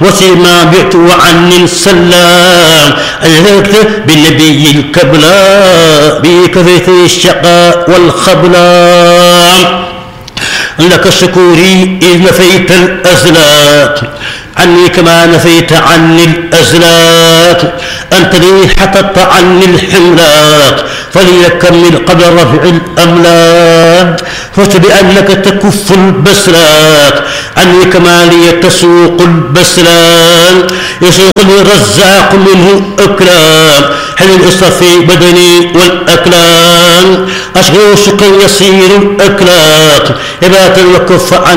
وسيما بعت عني السلام أجهرت بالنبي الكبلا بكثرة الشقاء والخبلا لك شكوري إذ نفيت الأزلات عني كما نفيت عني الأزلات أنت لي حطت عني الحملات فليكمل قبل رفع الأملاك فزت بأنك تكف البسلات عني كما لي تسوق البسلات يسوق الرزاق منه أكلام حل الإصطفي بدني والأكلام أشغل شكا يصير الأكلاك إبات وكف عن